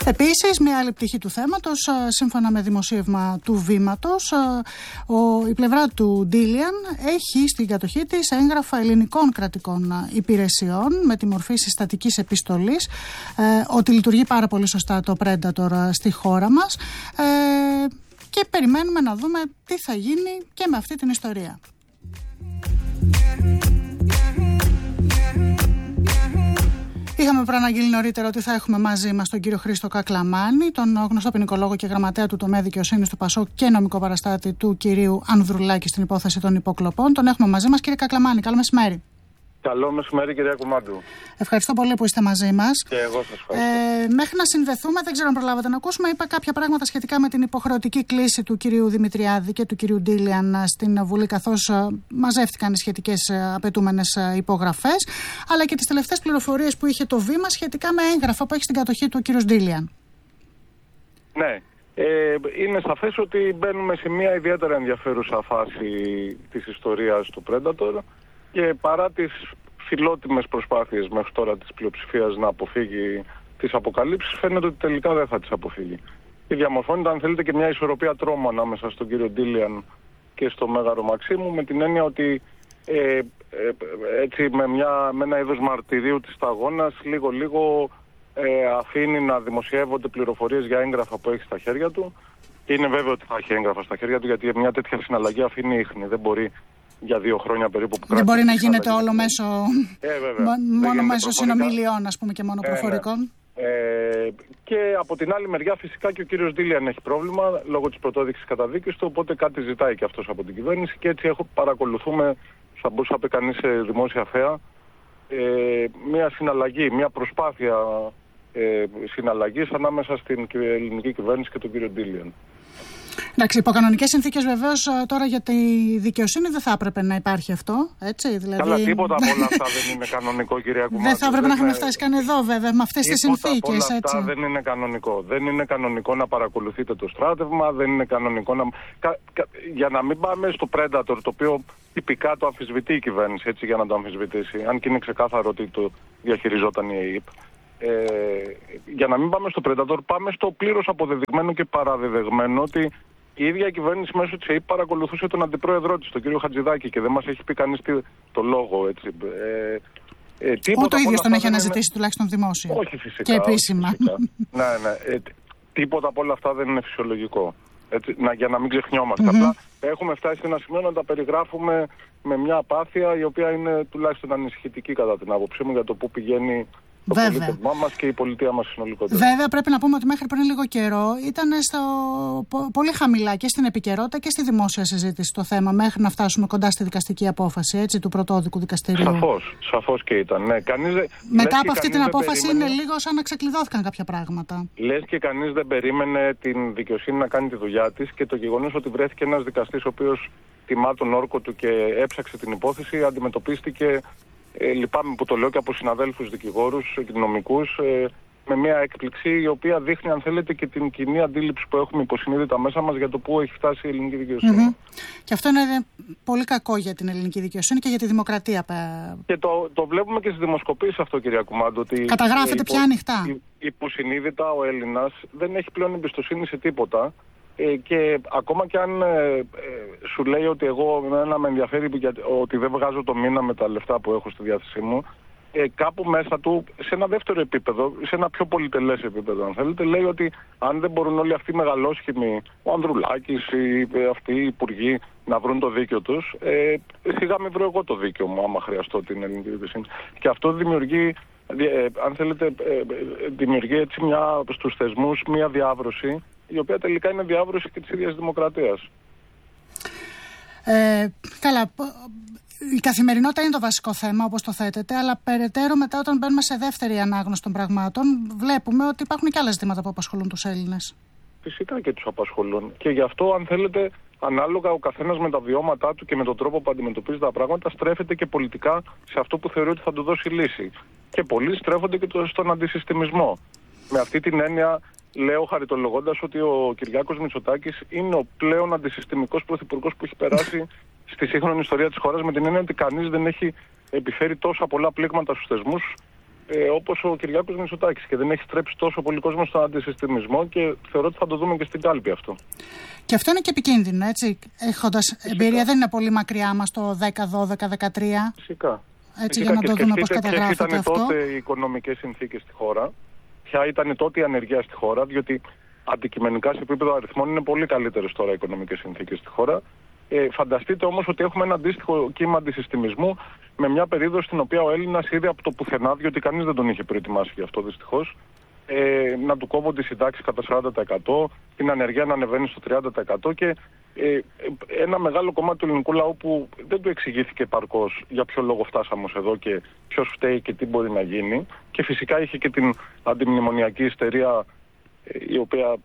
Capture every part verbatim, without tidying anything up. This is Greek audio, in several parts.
Επίσης, μια άλλη πτυχή του θέματος, σύμφωνα με δημοσίευμα του Βήματος, ο, η πλευρά του Ντίλιαν έχει στην κατοχή της έγγραφα ελληνικών κρατικών υπηρεσιών με τη μορφή συστατικής επιστολής, ε, ότι λειτουργεί πάρα πολύ σωστά το Predator στη χώρα μας, ε, και περιμένουμε να δούμε τι θα γίνει και με αυτή την ιστορία. Είχαμε προαναγγείλει νωρίτερα ότι θα έχουμε μαζί μας τον κύριο Χρήστο Κακλαμάνη, τον γνωστό ποινικολόγο και γραμματέα του τομέα δικαιοσύνης του ΠΑΣΟΚ και νομικό παραστάτη του κυρίου Ανδρουλάκη στην υπόθεση των υποκλοπών. Τον έχουμε μαζί μας. Κύριε Κακλαμάνη, καλό μεσημέρι. Καλό μεσημέρι, κυρία Κουμάντου. Ευχαριστώ πολύ που είστε μαζί μας. Και εγώ σας ευχαριστώ. Ε, μέχρι να συνδεθούμε, δεν ξέρω αν προλάβατε να ακούσουμε, είπα κάποια πράγματα σχετικά με την υποχρεωτική κλίση του κυρίου Δημητριάδη και του κυρίου Ντίλιαν στην Βουλή, καθώς μαζεύτηκαν οι σχετικές απαιτούμενες υπογραφές, αλλά και τις τελευταίες πληροφορίες που είχε το Βήμα σχετικά με έγγραφα που έχει στην κατοχή του κύριου Ντίλιαν. Ναι. Ε, είναι σαφές ότι μπαίνουμε σε μια ιδιαίτερα ενδιαφέρουσα φάση της ιστορίας του Predator. Και παρά τις φιλότιμες προσπάθειες μέχρι τώρα της πλειοψηφίας να αποφύγει τις αποκαλύψεις, φαίνεται ότι τελικά δεν θα τις αποφύγει. Και διαμορφώνεται, αν θέλετε, και μια ισορροπία τρόμου ανάμεσα στον κύριο Ντίλιαν και στο Μέγαρο Μαξίμου, με την έννοια ότι ε, ε, έτσι με, μια, με ένα είδος μαρτυρίου της σταγόνας λίγο-λίγο ε, αφήνει να δημοσιεύονται πληροφορίες για έγγραφα που έχει στα χέρια του. Και είναι βέβαιο ότι θα έχει έγγραφα στα χέρια του, γιατί μια τέτοια συναλλαγή αφήνει ίχνη. Δεν μπορεί για δύο χρόνια περίπου που δεν μπορεί να γίνεται όλο μέσω, ε, μόνο μέσω συνομιλιών, ας πούμε, και μόνο προφορικών. Ε, ναι. ε, και από την άλλη μεριά, φυσικά και ο κύριος Ντίλιαν έχει πρόβλημα λόγω της πρωτόδειξης καταδίκης του, οπότε κάτι ζητάει και αυτός από την κυβέρνηση, και έτσι έχω, παρακολουθούμε, θα μπορούσε να πει κανείς σε δημόσια θέα, ε, μια συναλλαγή, μια προσπάθεια ε, συναλλαγής ανάμεσα στην ελληνική κυβέρνηση και τον κύριο Ντίλιαν. Εντάξει, υπό κανονικές συνθήκες βεβαίως τώρα για τη δικαιοσύνη δεν θα έπρεπε να υπάρχει αυτό, έτσι, δηλαδή... Καλά, τίποτα από όλα αυτά δεν είναι κανονικό, κυρία Κουμάντου. Δεν θα έπρεπε να είχαμε φτάσει καν εδώ, βέβαια, με αυτές τις συνθήκες, από όλα αυτά έτσι. δεν είναι κανονικό. Δεν είναι κανονικό να παρακολουθείτε το στράτευμα, δεν είναι κανονικό να... Κα, κα, για να μην πάμε στο Predator, το οποίο τυπικά το αμφισβητεί η κυβέρνηση, έτσι, για να το αμφισβητήσει, αν και είναι ξεκάθαρο ότι το διαχειριζόταν η ΕΕΠ. Ε, για να μην πάμε στο Predator, πάμε στο πλήρως αποδεδειγμένο και παραδεδεγμένο ότι η ίδια η κυβέρνηση μέσω της ΕΕΠ παρακολουθούσε τον αντιπρόεδρό της, τον κύριο Χατζηδάκη, και δεν μας έχει πει κανείς το λόγο, έτσι. Ε, ε, Ούτε ο ίδιος τον έχει αναζητήσει, είναι... τουλάχιστον δημόσια. Όχι φυσικά. Και επίσημα. Όχι, φυσικά. ναι, ναι. Ε, τίποτα από όλα αυτά δεν είναι φυσιολογικό. Έτσι, να, για να μην ξεχνιόμαστε. Mm-hmm. Απλά έχουμε φτάσει σε ένα σημείο να τα περιγράφουμε με μια απάθεια η οποία είναι τουλάχιστον ανησυχητική κατά την άποψή μου για το πού πηγαίνει το πολίτευμά μας και η πολιτεία μας συνολικότερα. Βέβαια, πρέπει να πούμε ότι μέχρι πριν λίγο καιρό ήταν στο πολύ χαμηλά και στην επικαιρότητα και στη δημόσια συζήτηση το θέμα, μέχρι να φτάσουμε κοντά στη δικαστική απόφαση, έτσι, του πρωτόδικου δικαστηρίου. Σαφώς, σαφώς και ήταν. Ναι. Κανείς, μετά από αυτή την απόφαση περίμενε... είναι λίγο σαν να ξεκλειδώθηκαν κάποια πράγματα. Λες και κανείς δεν περίμενε την δικαιοσύνη να κάνει τη δουλειά της, και το γεγονός ότι βρέθηκε ένας δικαστής ο οποίος τιμά τον όρκο του και έψαξε την υπόθεση, αντιμετωπίστηκε. Ε, λυπάμαι που το λέω και από συναδέλφους δικηγόρους και νομικούς, ε, με μια έκπληξη η οποία δείχνει, αν θέλετε, και την κοινή αντίληψη που έχουμε υποσυνείδητα μέσα μας για το πού έχει φτάσει η ελληνική δικαιοσύνη. Mm-hmm. Και αυτό είναι πολύ κακό για την ελληνική δικαιοσύνη και για τη δημοκρατία. Και το, το βλέπουμε και στις δημοσκοπήσεις αυτό, κυρία Κουμάντου. Ότι καταγράφεται ε, πια ανοιχτά. Υποσυνείδητα ο Έλληνας δεν έχει πλέον εμπιστοσύνη σε τίποτα. Ε, και ακόμα και αν ε, ε, σου λέει ότι εγώ εμένα με ενδιαφέρει ότι δεν βγάζω το μήνα με τα λεφτά που έχω στη διάθεσή μου, ε, κάπου μέσα του, σε ένα δεύτερο επίπεδο, σε ένα πιο πολυτελές επίπεδο αν θέλετε, λέει ότι αν δεν μπορούν όλοι αυτοί οι μεγαλόσχημοι, ο Ανδρουλάκης, οι, αυτοί οι υπουργοί, να βρουν το δίκαιο τους, ε, σιγά με βρω εγώ το δίκαιο μου άμα χρειαστώ την ελληνική δικαιοσύνη. Και αυτό δημιουργεί, ε, αν θέλετε, ε, δημιουργεί έτσι μια, στους θεσμούς μια διάβρωση, η οποία τελικά είναι διάβρωση και της ίδιας δημοκρατίας. Ε, καλά, η καθημερινότητα είναι το βασικό θέμα, όπως το θέτετε, αλλά περαιτέρω μετά, όταν μπαίνουμε σε δεύτερη ανάγνωση των πραγμάτων, βλέπουμε ότι υπάρχουν και άλλα ζητήματα που απασχολούν τους Έλληνες. Φυσικά και τους απασχολούν. Και γι' αυτό, αν θέλετε, ανάλογα ο καθένας με τα βιώματά του και με τον τρόπο που αντιμετωπίζει τα πράγματα, στρέφεται και πολιτικά σε αυτό που θεωρεί ότι θα του δώσει λύση. Και πολλοί στρέφονται και στον αντισυστημισμό. Με αυτή την έννοια, λέω χαριτολογώντας ότι ο Κυριάκος Μητσοτάκης είναι ο πλέον αντισυστημικός πρωθυπουργός που έχει περάσει στη σύγχρονη ιστορία της χώρας, με την έννοια ότι κανείς δεν έχει επιφέρει τόσα πολλά πλήγματα στους θεσμούς ε, όπως ο Κυριάκος Μητσοτάκης και δεν έχει στρέψει τόσο πολύ κόσμο στον αντισυστημισμό και θεωρώ ότι θα το δούμε και στην κάλπη αυτό. Και αυτό είναι και επικίνδυνο, έτσι, έχοντας εμπειρία, δεν είναι πολύ μακριά μας το δέκα, δώδεκα, δεκατρία. Φυσικά. Έτσι, Φυσικά. Για να και το δούμε πώς καταγράφεται αυτό. Ποιες ήταν τότε οι οικονομικές συνθήκες στη χώρα, ποια ήταν τότε η ανεργία στη χώρα, διότι αντικειμενικά σε επίπεδο αριθμών είναι πολύ καλύτερες τώρα οι οικονομικές συνθήκες στη χώρα. Ε, φανταστείτε όμως ότι έχουμε ένα αντίστοιχο κύμα αντισυστημισμού με μια περίοδο στην οποία ο Έλληνας είδε από το πουθενά, διότι κανείς δεν τον είχε προετοιμάσει γι' αυτό δυστυχώς, ε, να του κόβονται οι συντάξεις κατά σαράντα τοις εκατό, την ανεργία να ανεβαίνει στο τριάντα τοις εκατό και ε, ένα μεγάλο κομμάτι του ελληνικού λαού που δεν του εξηγήθηκε επαρκώς για ποιο λόγο φτάσαμε ως εδώ και ποιος φταίει και τι μπορεί να γίνει. Και φυσικά είχε και την αντιμνημονιακή ιστερία, η οποία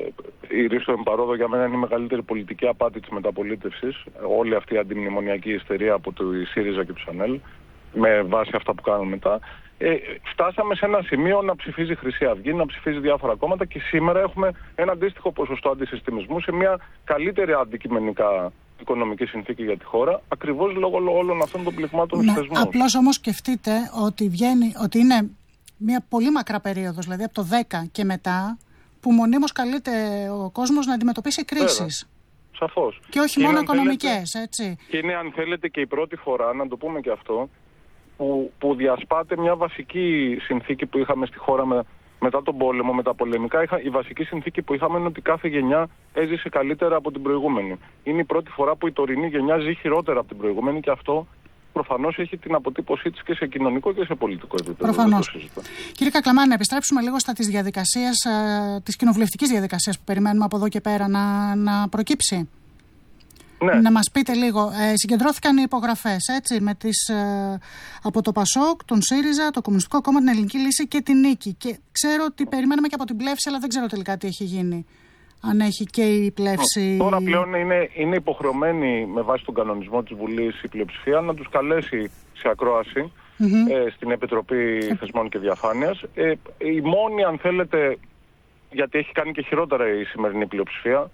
ε, η Ρίστο Εμπαρόδο για μένα είναι η μεγαλύτερη πολιτική απάτη της μεταπολίτευσης. Όλη αυτή η αντιμνημονιακή ιστερία από το ΣΥΡΙΖΑ και του ΣΑΝΕΛ, με βάση αυτά που κάνουν μετά. Ε, φτάσαμε σε ένα σημείο να ψηφίζει Χρυσή Αυγή, να ψηφίζει διάφορα κόμματα και σήμερα έχουμε ένα αντίστοιχο ποσοστό αντισυστημισμού σε μια καλύτερη αντικειμενικά οικονομική συνθήκη για τη χώρα, ακριβώς λόγω όλων αυτών των πληγμάτων στους θεσμούς. Απλώς όμως σκεφτείτε ότι, βγαίνει, ότι είναι μια πολύ μακρά περίοδος, δηλαδή από το δέκα και μετά, που μονίμως καλείται ο κόσμος να αντιμετωπίσει κρίσεις. Σαφώς. Και όχι και μόνο οικονομικές, έτσι. Και είναι, αν θέλετε, και η πρώτη φορά, να το πούμε και αυτό, που, που διασπάται μια βασική συνθήκη που είχαμε στη χώρα με, μετά τον πόλεμο, με τα πολεμικά. Είχα, η βασική συνθήκη που είχαμε είναι ότι κάθε γενιά έζησε καλύτερα από την προηγούμενη. Είναι η πρώτη φορά που η τωρινή γενιά ζει χειρότερα από την προηγούμενη και αυτό προφανώς έχει την αποτύπωσή της και σε κοινωνικό και σε πολιτικό επίπεδο. Προφανώς. Κύριε Κακλαμάνη, να επιστρέψουμε λίγο στα της διαδικασίας, της κοινοβουλευτικής διαδικασίας που περιμένουμε από εδώ και πέρα να, να προκύψει. Ναι. Να μας πείτε λίγο. Ε, συγκεντρώθηκαν οι υπογραφές, έτσι, με τις, ε, από το ΠΑΣΟΚ, τον ΣΥΡΙΖΑ, το Κομμουνιστικό Κόμμα, την Ελληνική Λύση και την Νίκη. Και ξέρω ότι περιμέναμε και από την Πλεύση, αλλά δεν ξέρω τελικά τι έχει γίνει. Αν έχει και η Πλεύση. Τώρα πλέον είναι, είναι υποχρεωμένη με βάση τον κανονισμό της Βουλής η πλειοψηφία να τους καλέσει σε ακρόαση mm-hmm. ε, στην Επιτροπή Θεσμών και Διαφάνειας. Ε, η μόνη, αν θέλετε, γιατί έχει κάνει και χειρότερα η σημερινή πλειοψηφία,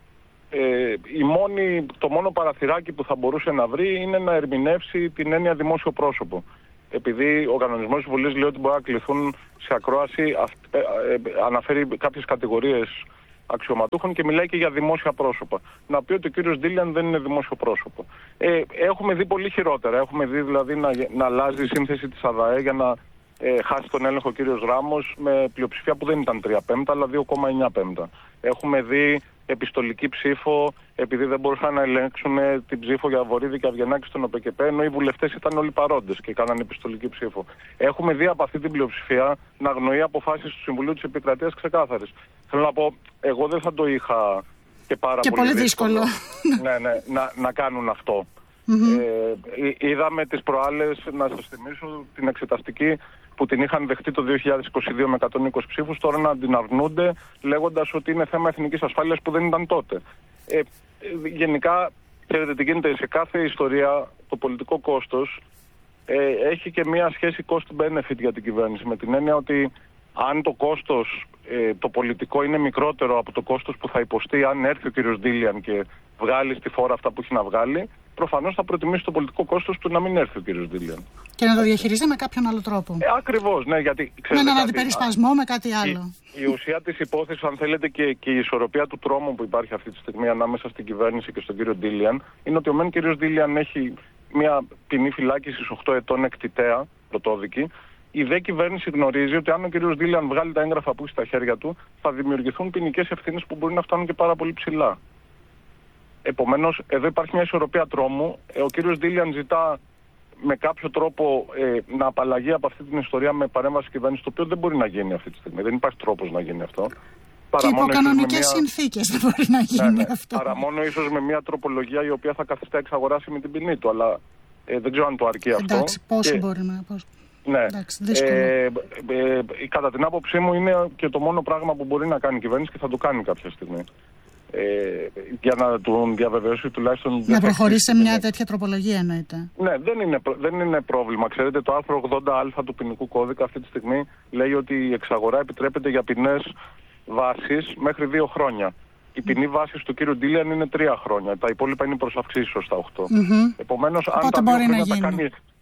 ε, η μόνη, το μόνο παραθυράκι που θα μπορούσε να βρει είναι να ερμηνεύσει την έννοια δημόσιο πρόσωπο. Επειδή ο κανονισμός της Βουλής λέει ότι μπορεί να κληθούν σε ακρόαση, ε, ε, ε, αναφέρει κάποιες κατηγορίες αξιωματούχων και μιλάει και για δημόσια πρόσωπα. Να πει ότι ο κύριος Ντίλιαν δεν είναι δημόσιο πρόσωπο. Ε, έχουμε δει πολύ χειρότερα. Έχουμε δει δηλαδή να, να αλλάζει η σύνθεση της ΑΔΑΕ για να ε, χάσει τον έλεγχο ο κύριος Ράμος με πλειοψηφία που δεν ήταν τρία πέμπτα αλλά δύο κόμμα εννιά πέμπτα. Έχουμε δει επιστολική ψήφο επειδή δεν μπορούσαν να ελέγξουν την ψήφο για Βορύδη και Αυγενάκη στον ΟΠΕΚΕΠΕ, ενώ οι βουλευτές ήταν όλοι παρόντες και κάνανε επιστολική ψήφο. Έχουμε δει από αυτή την πλειοψηφία να αγνοεί αποφάσεις του Συμβουλίου της Επικρατείας ξεκάθαρες. Θέλω να πω, εγώ δεν θα το είχα και πάρα και πολύ, πολύ δύσκολο, δύσκολο. ναι, ναι, να, να κάνουν αυτό. Mm-hmm. Ε, είδαμε τις προάλλες, να σας θυμίσω, την εξεταστική που την είχαν δεχτεί το δύο χιλιάδες είκοσι δύο με εκατόν είκοσι ψήφους, τώρα να την αρνούνται λέγοντας ότι είναι θέμα εθνικής ασφάλειας που δεν ήταν τότε. Ε, γενικά, ξέρετε τι γίνεται, σε κάθε ιστορία το πολιτικό κόστος ε, έχει και μία σχέση cost-benefit για την κυβέρνηση, με την έννοια ότι αν το κόστος, ε, το πολιτικό είναι μικρότερο από το κόστος που θα υποστεί αν έρθει ο κύριος Ντίλιαν και βγάλει στη φόρα αυτά που έχει να βγάλει, προφανώς θα προτιμήσει το πολιτικό κόστος του να μην έρθει ο κύριος Ντίλιαν. Και να το διαχειρίζεται με κάποιον άλλο τρόπο. Ε, ακριβώς, ναι, γιατί ξέρετε. Με έναν αντιπερισπασμό, με κάτι άλλο. Η, η ουσία της υπόθεσης, αν θέλετε, και, και η ισορροπία του τρόμου που υπάρχει αυτή τη στιγμή ανάμεσα στην κυβέρνηση και στον κύριο Ντίλιαν, είναι ότι ο μεν κύριος Ντίλιαν έχει μια ποινή φυλάκισης οκτώ ετών εκτιτέα, πρωτόδικη. Η δε κυβέρνηση γνωρίζει ότι αν ο κύριος Ντίλιαν βγάλει τα έγγραφα που έχει στα χέρια του, θα δημιουργηθούν ποινικές ευθύνες που μπορεί να φτάνουν και πάρα πολύ ψηλά. Επομένως, εδώ υπάρχει μια ισορροπία τρόμου. Ε, ο κύριος Ντίλιαν ζητά με κάποιο τρόπο ε, να απαλλαγεί από αυτή την ιστορία με παρέμβαση κυβέρνηση, το οποίο δεν μπορεί να γίνει αυτή τη στιγμή. Δεν υπάρχει τρόπος να γίνει αυτό. Και υπό κανονικές συνθήκες δεν μπορεί να γίνει ναι, ναι, αυτό. Παρά μόνο ίσως με μια τροπολογία η οποία θα καθιστά εξαγοράσιμη την ποινή του. Αλλά ε, δεν ξέρω αν το αρκεί αυτό. Εντάξει, πόσο και... μπορεί να. Πώς... Ναι. Εντάξει, ε, ε, ε, κατά την άποψή μου είναι και το μόνο πράγμα που μπορεί να κάνει η κυβέρνηση και θα το κάνει κάποια στιγμή. Ε, για να τον διαβεβαιώσει τουλάχιστον. Να προχωρήσει σε μια τέτοια τροπολογία, εννοείται. Ναι, δεν είναι, δεν είναι πρόβλημα. Ξέρετε, το άρθρο ογδόντα α του ποινικού κώδικα αυτή τη στιγμή λέει ότι η εξαγορά επιτρέπεται για ποινές βάσης μέχρι δύο χρόνια. Η ποινή βάσης του κύριου Ντίλιαν είναι τρία χρόνια. Τα υπόλοιπα είναι προς αυξήσεις ως τα οκτώ. Mm-hmm. Επομένως, αν τα δύο χρόνια τα κάνει,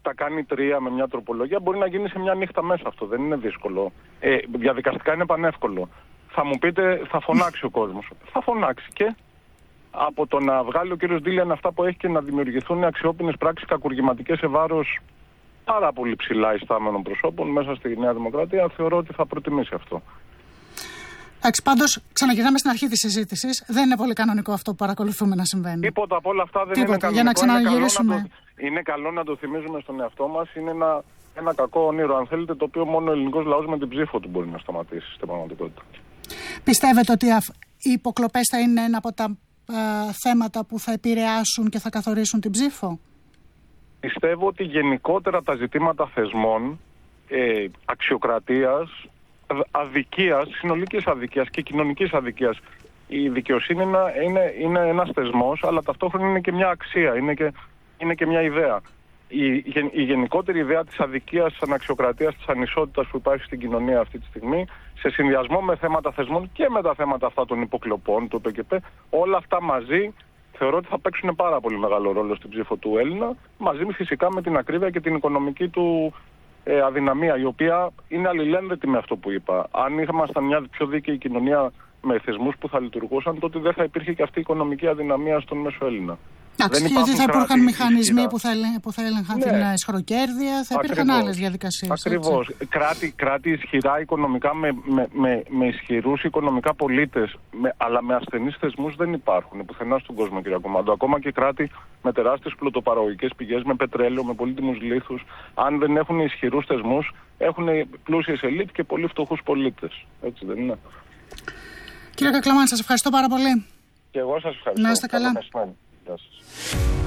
τα κάνει τρία με μια τροπολογία, μπορεί να γίνει σε μια νύχτα μέσα αυτό. Δεν είναι δύσκολο. Ε, διαδικαστικά είναι πανεύκολο. Θα μου πείτε, θα φωνάξει ο κόσμος. Θα φωνάξει και από το να βγάλει ο κύριος Ντίλιαν αυτά που έχει και να δημιουργηθούν αξιόπινες πράξεις κακουργηματικές σε βάρος πάρα πολύ ψηλά ιστάμενων προσώπων μέσα στη Νέα Δημοκρατία, θεωρώ ότι θα προτιμήσει αυτό. Εντάξει, πάντως ξαναγυρνάμε στην αρχή της συζήτησης. Δεν είναι πολύ κανονικό αυτό που παρακολουθούμε να συμβαίνει. Τίποτα από όλα αυτά δεν Τίποτα, είναι κανονικό. Για να ξαναγυρίσουμε. Είναι καλό να, το, είναι καλό να το θυμίζουμε στον εαυτό μας. Είναι ένα, ένα κακό όνειρο, αν θέλετε, το οποίο μόνο ο ελληνικός λαός με την ψήφο του μπορεί να σταματήσει στην πραγματικότητα. Πιστεύετε ότι οι υποκλοπές θα είναι ένα από τα ε, θέματα που θα επηρεάσουν και θα καθορίσουν την ψήφο? Πιστεύω ότι γενικότερα τα ζητήματα θεσμών, ε, αξιοκρατίας, αδικίας, συνολικής αδικίας και κοινωνικής αδικίας. Η δικαιοσύνη είναι, είναι, είναι ένας θεσμός, αλλά ταυτόχρονα είναι και μια αξία, είναι και, είναι και μια ιδέα. Η, η, η γενικότερη ιδέα της αδικίας, της αναξιοκρατίας, της ανισότητας που υπάρχει στην κοινωνία αυτή τη στιγμή, σε συνδυασμό με θέματα θεσμών και με τα θέματα αυτά των υποκλοπών, του ΠΚΠ, όλα αυτά μαζί θεωρώ ότι θα παίξουν πάρα πολύ μεγάλο ρόλο στην ψήφο του Έλληνα, μαζί φυσικά με την ακρίβεια και την οικονομική του ε, αδυναμία, η οποία είναι αλληλένδετη με αυτό που είπα. Αν ήμασταν μια πιο δίκαιη κοινωνία με θεσμούς που θα λειτουργούσαν, τότε δεν θα υπήρχε και αυτή η οικονομική αδυναμία στον μέσο Έλληνα. Εντάξει, γιατί θα υπήρχαν μηχανισμοί που θα, που θα έλεγχαν ναι. την αισχροκέρδεια, θα υπήρχαν άλλες διαδικασίες. Ακριβώς. Κράτη, κράτη ισχυρά οικονομικά, με, με, με, με ισχυρούς οικονομικά πολίτες, με, αλλά με ασθενείς θεσμούς δεν υπάρχουν πουθενά στον κόσμο, κύριε Κομμάντο. Ακόμα και κράτη με τεράστιες πλουτοπαραγωγικές πηγές, με πετρέλαιο, με πολύτιμους λίθους, αν δεν έχουν ισχυρούς θεσμούς, έχουν πλούσιες ελίτ και πολύ φτωχούς πολίτες. Έτσι δεν είναι? Κύριε Κακλαμάνη, σας ευχαριστώ πάρα πολύ. Και εγώ σας ευχαριστώ. Να είστε καλά. Γεια σας.